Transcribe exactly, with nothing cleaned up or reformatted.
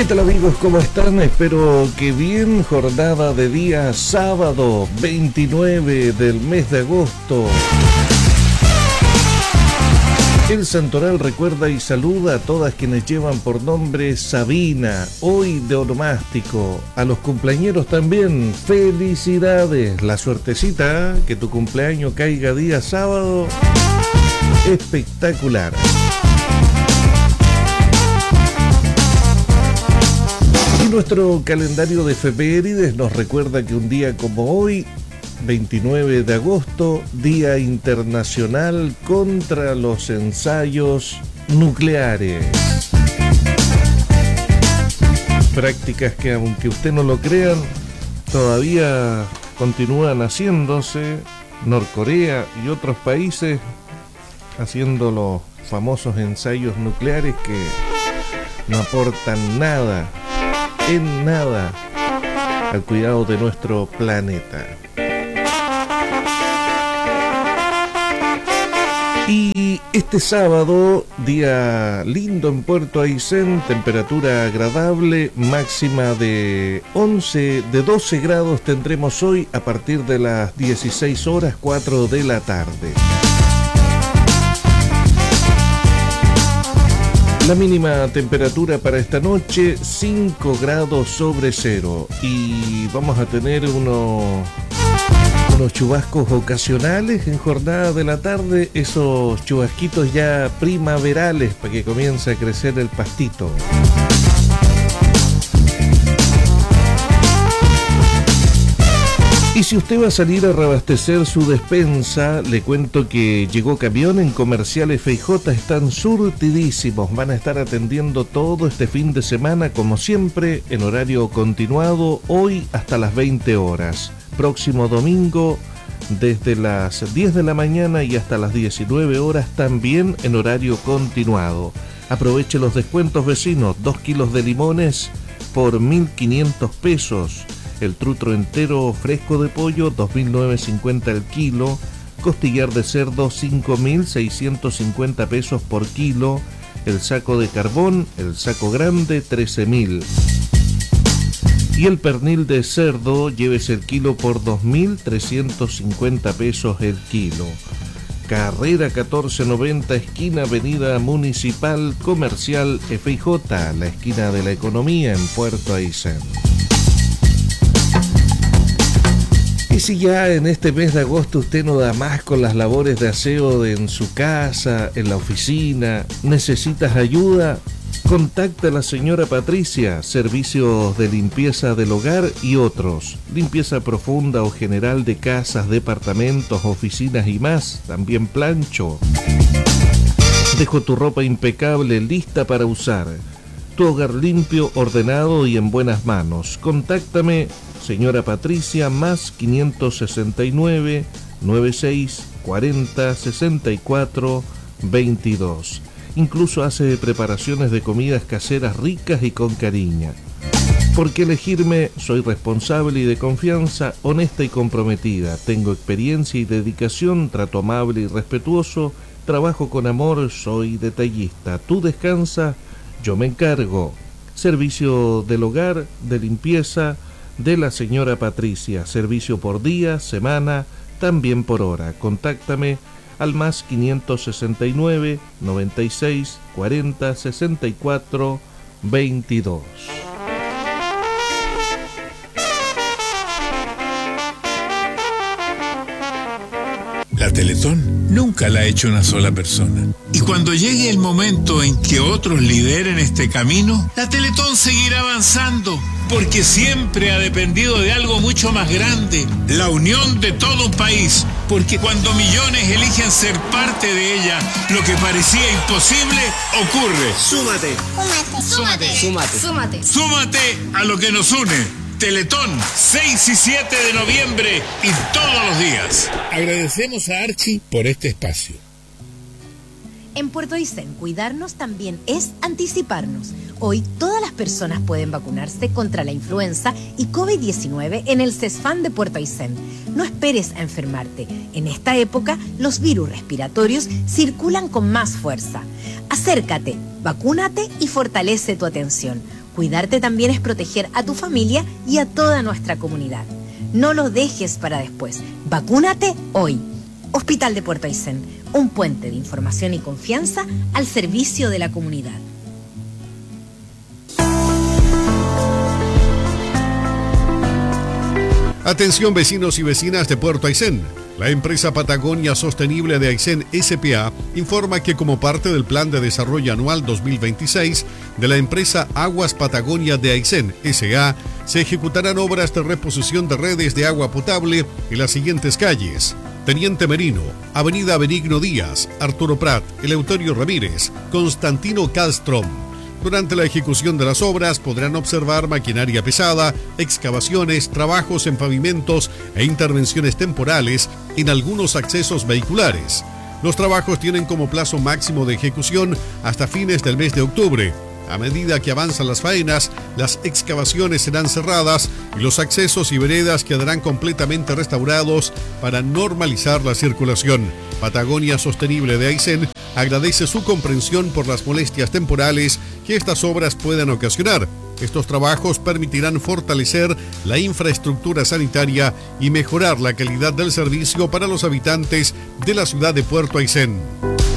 ¿Qué tal amigos? ¿Cómo están? Espero que bien. Jornada de día sábado veintinueve del mes de agosto. El Santoral recuerda y saluda a todas quienes llevan por nombre Sabina, hoy de onomástico. A los cumpleañeros también, felicidades. La suertecita, que tu cumpleaños caiga día sábado, espectacular. Y nuestro calendario de efemérides nos recuerda que un día como hoy, veintinueve de agosto, Día Internacional contra los Ensayos Nucleares. Prácticas que, aunque usted no lo crean, todavía continúan haciéndose. Norcorea y otros países haciendo los famosos ensayos nucleares que no aportan nada, en nada, al cuidado de nuestro planeta. Y este sábado, día lindo en Puerto Aysén, temperatura agradable, máxima de once, de doce grados tendremos hoy a partir de las dieciséis horas, cuatro de la tarde. La mínima temperatura para esta noche, cinco grados sobre cero. Y vamos a tener unos... unos chubascos ocasionales en jornada de la tarde, esos chubasquitos ya primaverales para que comience a crecer el pastito. Y si usted va a salir a reabastecer su despensa, le cuento que llegó camión en Comerciales F J, están surtidísimos, van a estar atendiendo todo este fin de semana como siempre en horario continuado, hoy hasta las veinte horas. Próximo domingo desde las diez de la mañana y hasta las diecinueve horas también en horario continuado. Aproveche los descuentos vecinos, dos kilos de limones por mil quinientos pesos, el trutro entero fresco de pollo dos mil novecientos cincuenta el kilo, costillar de cerdo cinco mil seiscientos cincuenta pesos por kilo, el saco de carbón, el saco grande trece mil. Y el pernil de cerdo, llévese el kilo por dos mil trescientos cincuenta pesos el kilo. Carrera catorce noventa, esquina Avenida Municipal Comercial F I J, la esquina de la economía en Puerto Aysén. Y si ya en este mes de agosto usted no da más con las labores de aseo de en su casa, en la oficina, necesitas ayuda, contacta a la señora Patricia, servicios de limpieza del hogar y otros, limpieza profunda o general de casas, departamentos, oficinas y más, también plancho. Dejo tu ropa impecable, lista para usar, tu hogar limpio, ordenado y en buenas manos. Contáctame, señora Patricia, más quinientos sesenta y nueve, noventa y seis, cuarenta, sesenta y cuatro, veintidós. Incluso hace preparaciones de comidas caseras ricas y con cariño. ¿Por qué elegirme? Soy responsable y de confianza, honesta y comprometida. Tengo experiencia y dedicación, trato amable y respetuoso, trabajo con amor, soy detallista. Tú descansa, yo me encargo. Servicio del hogar, de limpieza, de la señora Patricia. Servicio por día, semana, también por hora. Contáctame al más quinientos sesenta y nueve, noventa y seis, cuarenta, sesenta y cuatro, veintidós. La Teletón nunca la ha hecho una sola persona. Y cuando llegue el momento en que otros lideren este camino, la Teletón seguirá avanzando, porque siempre ha dependido de algo mucho más grande, la unión de todo un país. Porque cuando millones eligen ser parte de ella, lo que parecía imposible ocurre. Súmate. Súmate. Súmate. Súmate. Súmate a lo que nos une. Teletón, seis y siete de noviembre y todos los días. Agradecemos a Archie por este espacio. En Puerto Aysén, cuidarnos también es anticiparnos. Hoy todas las personas pueden vacunarse contra la influenza y COVID diecinueve en el CESFAM de Puerto Aysén. No esperes a enfermarte. En esta época, los virus respiratorios circulan con más fuerza. Acércate, vacúnate y fortalece tu atención. Cuidarte también es proteger a tu familia y a toda nuestra comunidad. No lo dejes para después. Vacúnate hoy. Hospital de Puerto Aysén, un puente de información y confianza al servicio de la comunidad. Atención vecinos y vecinas de Puerto Aysén. La empresa Patagonia Sostenible de Aysén S P A informa que como parte del Plan de Desarrollo Anual dos mil veintiséis de la empresa Aguas Patagonia de Aysén S A se ejecutarán obras de reposición de redes de agua potable en las siguientes calles: Teniente Merino, Avenida Benigno Díaz, Arturo Prat, Eleuterio Ramírez, Constantino Castrom. Durante la ejecución de las obras podrán observar maquinaria pesada, excavaciones, trabajos en pavimentos e intervenciones temporales en algunos accesos vehiculares. Los trabajos tienen como plazo máximo de ejecución hasta fines del mes de octubre. A medida que avanzan las faenas, las excavaciones serán cerradas y los accesos y veredas quedarán completamente restaurados para normalizar la circulación. Patagonia Sostenible de Aysén agradece su comprensión por las molestias temporales que estas obras puedan ocasionar. Estos trabajos permitirán fortalecer la infraestructura sanitaria y mejorar la calidad del servicio para los habitantes de la ciudad de Puerto Aysén.